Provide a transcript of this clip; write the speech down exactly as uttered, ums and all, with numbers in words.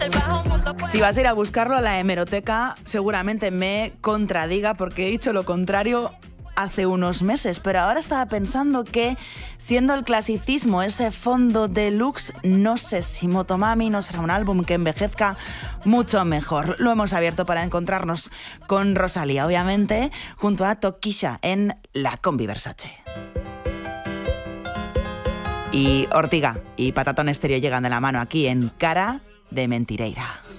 Si vas a ir a buscarlo a la hemeroteca, seguramente me contradiga porque he dicho lo contrario hace unos meses, pero ahora estaba pensando que, siendo el clasicismo ese fondo deluxe, no sé si Motomami no será un álbum que envejezca mucho mejor. Lo hemos abierto para encontrarnos con Rosalía, obviamente, junto a Tokisha en La Combi Versace. Y Ortiga y Patatón Estéreo llegan de la mano aquí en Cara de Mentireira.